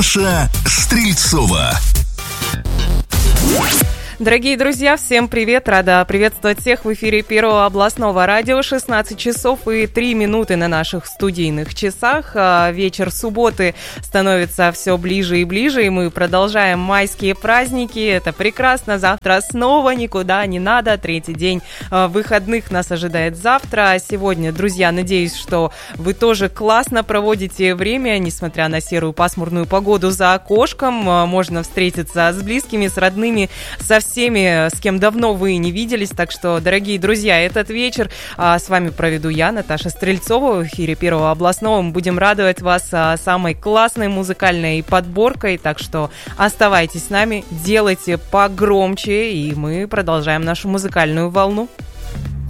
Даша Стрельцова. Дорогие друзья, всем привет! Рада приветствовать всех в эфире Первого областного радио. 16 часов и 3 минуты на наших студийных часах. Вечер субботы становится все ближе и ближе, и мы продолжаем майские праздники. Это прекрасно. Завтра снова никуда не надо. Третий день выходных нас ожидает завтра. Сегодня, друзья, надеюсь, что вы тоже классно проводите время, несмотря на серую пасмурную погоду за окошком. Можно встретиться с близкими, с родными, со всеми, с кем давно вы не виделись. Так что, дорогие друзья, этот вечер с вами проведу я, Наташа Стрельцова, в эфире Первого областного. Мы будем радовать вас самой классной музыкальной подборкой. Так что оставайтесь с нами, делайте погромче, и мы продолжаем нашу музыкальную волну.